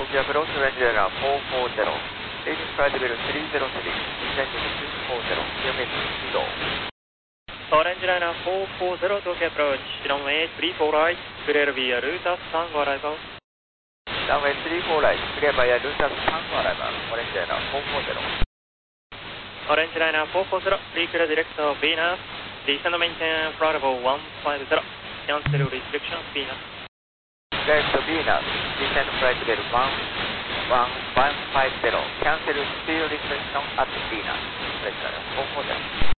Tokyo Approach Range Liner 440 Leading Flight Level 303 Descent 640 QMX 移動オレンジライナー440 Tokyo Approach Runway 34 right Clear via Lotus Tango Arrival Runway 34 right Clear via Lotus Tango Arrival オレンジライナー440 オレンジライナー440 Free Clear Director Venus Descend Maintain Flight Level 150 Cancel Restriction Venus Direct Venus Descend Flight Level 150 Cancel Speed Restriction at Venus オレンジライナー440